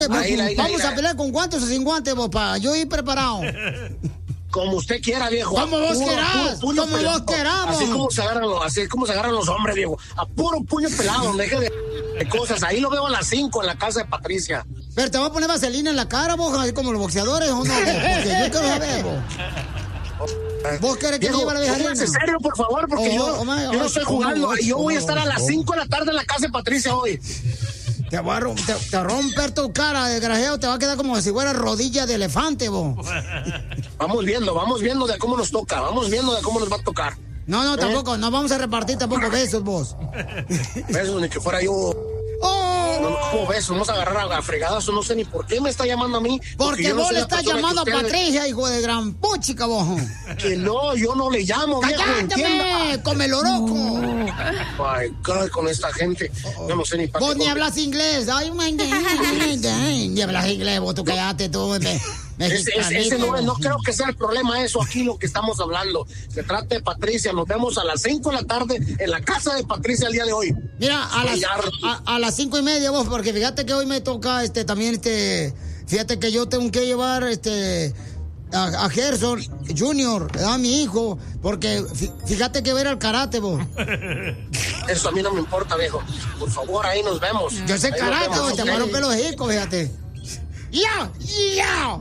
Vamos a pelear con guantes o sin guantes, vos, pa. Yo ir preparado. Como usted quiera, viejo. Como vos querás. Como vos queramos. Así como se agarran los hombres, viejo. A puro puño pelado, deje de cosas. Ahí lo veo a las 5 en la casa de Patricia. Pero te va a poner vaselina en la cara, vos, así como los boxeadores, ¿o no? Porque yo quiero saber, vos. ¿Vos querés que lleve la vieja? En serio, por favor, porque yo no estoy jugando. Yo voy a estar a las 5 de la tarde en la casa de Patricia hoy. Te voy a romper tu cara, desgraciado. Te va a quedar como si fuera rodilla de elefante, vos. Vamos viendo de cómo nos toca. Vamos viendo de cómo nos va a tocar. No, tampoco. No vamos a repartir tampoco besos, vos. Besos, ni que fuera yo. No, ¿cómo besos? Vamos a agarrar a fregadas. No sé ni por qué me está llamando a mí. Porque vos le estás llamando a Patricia, hijo de gran puchica, vos. Que no, yo no le llamo, viejo. ¡Cállate, comeloroco! My God, con esta gente. Yo no sé ni para qué. Vos ni hablas inglés. Ay, ni hablas inglés, vos tú cállate, tú. Ese no creo que sea el problema eso aquí lo que estamos hablando. Se trata de Patricia. Nos vemos a las 5 de la tarde en la casa de Patricia el día de hoy. Mira, a las 5:30 vos, porque fíjate que hoy me toca también fíjate que yo tengo que llevar a Gerson Junior, a mi hijo, porque fíjate que ver al karate, vos. Eso a mí no me importa, viejo. Por favor, ahí nos vemos. Yo sé karate, vos, te voy a romper los hijos, fíjate. ¡Ya!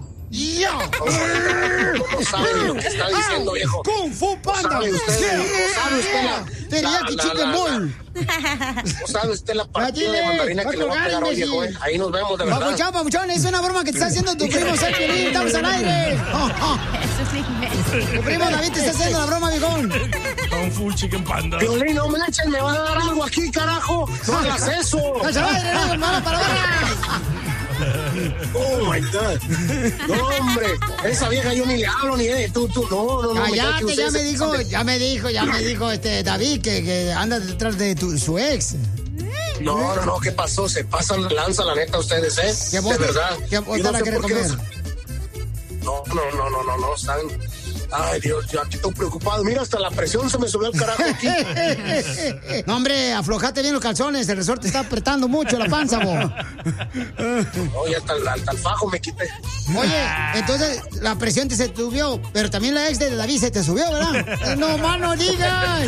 No sabe lo que está diciendo, viejo. Kung Fu Panda. No sabe usted la Teriyaki Chicken Ball. No sabe usted la partida de mandarina que le va a pegar hoy, viejo. Ahí nos vemos, de verdad. Papuchón, es una broma que te está haciendo tu primo Sergio. Estamos al aire. Tu primo David te está haciendo la broma, viejón. Kung Fu Chicken Panda. Violín, no manches, me va a dar algo aquí, carajo. No hagas eso. Estamos al aire, vamos para abajo. Oh my God. No, hombre, esa vieja yo ni le hablo ni tú, no. Cállate, ya me dijo David que anda detrás de su ex. No, ¿qué pasó? Se pasan lanza la neta ustedes, ¿eh? De verdad. ¿Qué vos te la querés comer? No, están... Ay, Dios, yo aquí estoy preocupado. Mira, hasta la presión se me subió al carajo aquí. No, hombre, aflojate bien los calzones. El resorte está apretando mucho la panza, vos. Oye, hasta el fajo me quité. Oye, entonces la presión te se subió, pero también la ex de David se te subió, ¿verdad? No, mano, digas.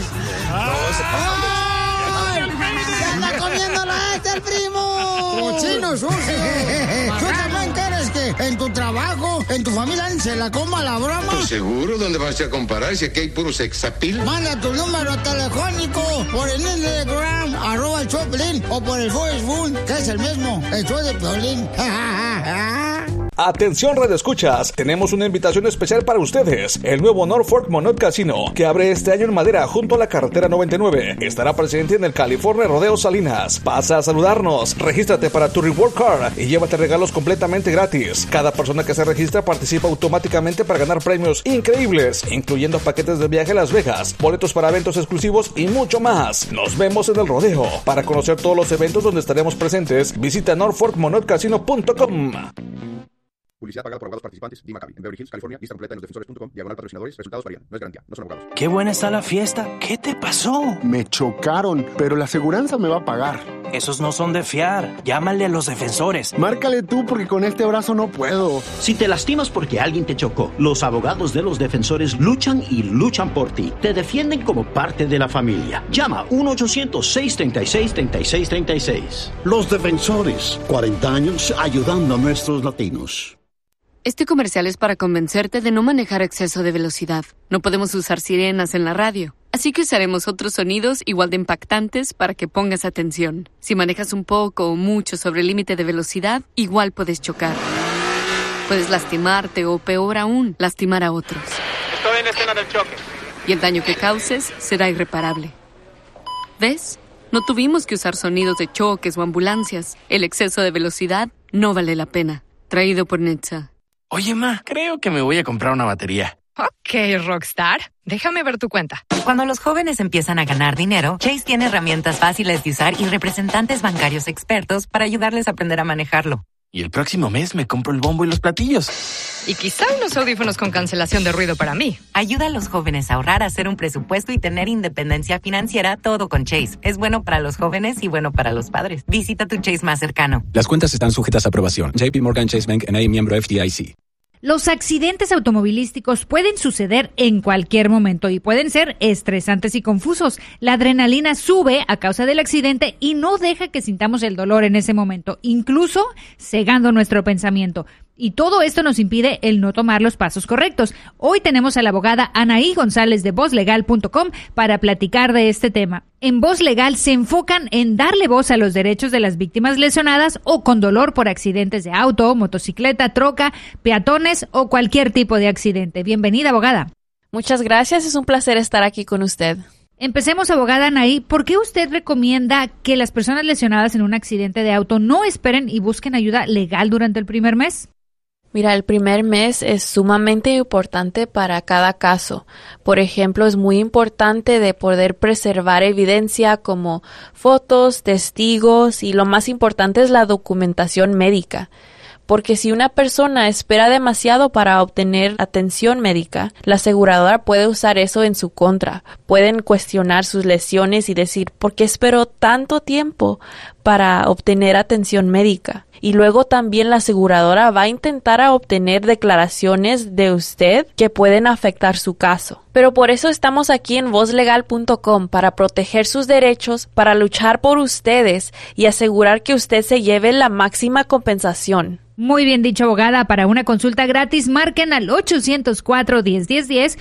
¡Se anda comiendo la ex del primo! ¡Cochino sucio! ¿Tú también quieres que en tu trabajo, en tu familia, se la coma la broma? Pues seguro, ¿dónde vas a comparar si aquí hay puro sexapil? Manda tu número telefónico por el Instagram, @el_Choplin, o por el Facebook, que es el mismo, el show de Piolín. Atención radioescuchas, tenemos una invitación especial para ustedes. El nuevo Norfolk Monot Casino, que abre este año en Madera junto a la carretera 99, estará presente en el California Rodeo Salinas. Pasa a saludarnos, regístrate para tu Reward Card y llévate regalos completamente gratis. Cada persona que se registra participa automáticamente para ganar premios increíbles, incluyendo paquetes de viaje a Las Vegas, boletos para eventos exclusivos y mucho más. Nos vemos en el rodeo. Para conocer todos los eventos donde estaremos presentes, visita norfolkmonotcasino.com. Publicidad pagada por abogados participantes. D. Maccabi, en Beverly Hills, California. Lista completa en losdefensores.com. /patrocinadores. Resultados varían. No es garantía. No son abogados. Qué buena está la fiesta. ¿Qué te pasó? Me chocaron, pero la aseguranza me va a pagar. Esos no son de fiar. Llámale a Los Defensores. Márcale tú, porque con este brazo no puedo. Si te lastimas porque alguien te chocó, los abogados de Los Defensores luchan y luchan por ti. Te defienden como parte de la familia. Llama 1-800-636-3636. Los Defensores. 40 años ayudando a nuestros latinos. Este comercial es para convencerte de no manejar a exceso de velocidad. No podemos usar sirenas en la radio, así que usaremos otros sonidos igual de impactantes para que pongas atención. Si manejas un poco o mucho sobre el límite de velocidad, igual puedes chocar. Puedes lastimarte o, peor aún, lastimar a otros. Estoy en escena del choque. Y el daño que causes será irreparable. ¿Ves? No tuvimos que usar sonidos de choques o ambulancias. El exceso de velocidad no vale la pena. Traído por NHTSA. Oye, ma, creo que me voy a comprar una batería. Ok, Rockstar. Déjame ver tu cuenta. Cuando los jóvenes empiezan a ganar dinero, Chase tiene herramientas fáciles de usar y representantes bancarios expertos para ayudarles a aprender a manejarlo. Y el próximo mes me compro el bombo y los platillos. Y quizá unos audífonos con cancelación de ruido para mí. Ayuda a los jóvenes a ahorrar, a hacer un presupuesto y tener independencia financiera, todo con Chase. Es bueno para los jóvenes y bueno para los padres. Visita tu Chase más cercano. Las cuentas están sujetas a aprobación. JP Morgan Chase Bank N.A., miembro FDIC. Los accidentes automovilísticos pueden suceder en cualquier momento y pueden ser estresantes y confusos. La adrenalina sube a causa del accidente y no deja que sintamos el dolor en ese momento, incluso cegando nuestro pensamiento. Y todo esto nos impide el no tomar los pasos correctos. Hoy tenemos a la abogada Anaí González de VozLegal.com para platicar de este tema. En Voz Legal se enfocan en darle voz a los derechos de las víctimas lesionadas o con dolor por accidentes de auto, motocicleta, troca, peatones o cualquier tipo de accidente. Bienvenida, abogada. Muchas gracias, es un placer estar aquí con usted. Empecemos, abogada Anaí. ¿Por qué usted recomienda que las personas lesionadas en un accidente de auto no esperen y busquen ayuda legal durante el primer mes? Mira, el primer mes es sumamente importante para cada caso. Por ejemplo, es muy importante de poder preservar evidencia como fotos, testigos y lo más importante es la documentación médica. Porque si una persona espera demasiado para obtener atención médica, la aseguradora puede usar eso en su contra. Pueden cuestionar sus lesiones y decir, ¿por qué esperó tanto tiempo para obtener atención médica? Y luego también la aseguradora va a intentar obtener declaraciones de usted que pueden afectar su caso. Pero por eso estamos aquí en VozLegal.com, para proteger sus derechos, para luchar por ustedes y asegurar que usted se lleve la máxima compensación. Muy bien dicho, abogada. Para una consulta gratis, marquen al 804-1010-10,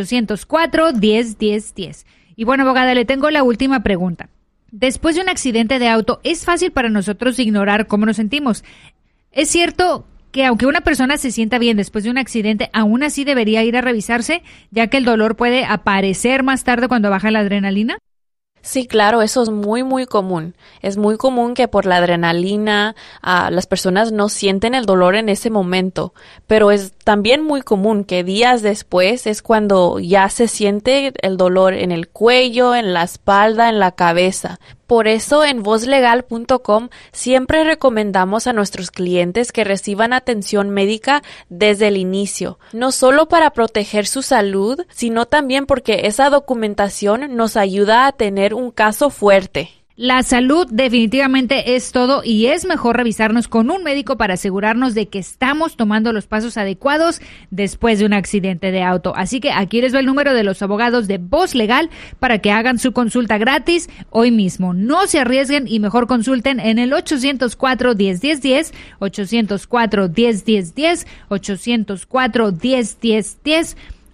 804-1010-10. Y bueno, abogada, le tengo la última pregunta. Después de un accidente de auto, es fácil para nosotros ignorar cómo nos sentimos. ¿Es cierto que aunque una persona se sienta bien después de un accidente, aún así debería ir a revisarse, ya que el dolor puede aparecer más tarde cuando baja la adrenalina? Sí, claro, eso es muy común. Es muy común que por la adrenalina las personas no sienten el dolor en ese momento, pero es también muy común que días después es cuando ya se siente el dolor en el cuello, en la espalda, en la cabeza. Por eso en VozLegal.com siempre recomendamos a nuestros clientes que reciban atención médica desde el inicio, no solo para proteger su salud, sino también porque esa documentación nos ayuda a tener un caso fuerte. La salud definitivamente es todo y es mejor revisarnos con un médico para asegurarnos de que estamos tomando los pasos adecuados después de un accidente de auto. Así que aquí les doy el número de los abogados de Voz Legal para que hagan su consulta gratis hoy mismo. No se arriesguen y mejor consulten en el 804-1010-10, 804-1010-10, 804-1010-10,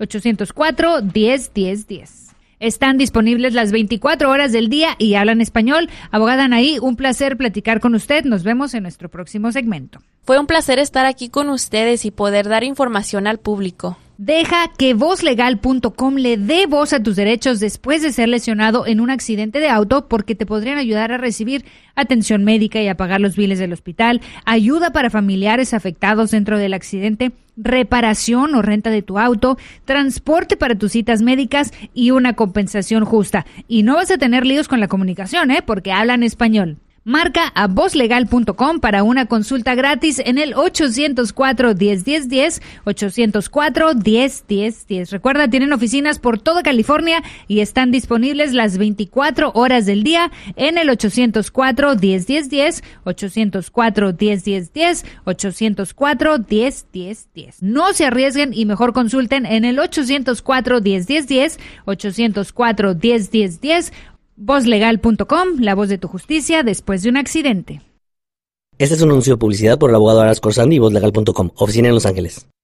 804-1010-10. Están disponibles las 24 horas del día y hablan español. Abogada Anaí, un placer platicar con usted. Nos vemos en nuestro próximo segmento. Fue un placer estar aquí con ustedes y poder dar información al público. Deja que VozLegal.com le dé voz a tus derechos después de ser lesionado en un accidente de auto, porque te podrían ayudar a recibir atención médica y a pagar los biles del hospital, ayuda para familiares afectados dentro del accidente, reparación o renta de tu auto, transporte para tus citas médicas y una compensación justa. Y no vas a tener líos con la comunicación, porque hablan español. Marca a VozLegal.com para una consulta gratis en el 804-1010-10, 804-1010-10. Recuerda, tienen oficinas por toda California y están disponibles las 24 horas del día en el 804-1010-10, 804-1010-10, 804-1010-10. No se arriesguen y mejor consulten en el 804-1010-10, 804-1010-10, VozLegal.com, la voz de tu justicia después de un accidente. Este es un anuncio de publicidad por el abogado Aras Corsandi y VozLegal.com, oficina en Los Ángeles.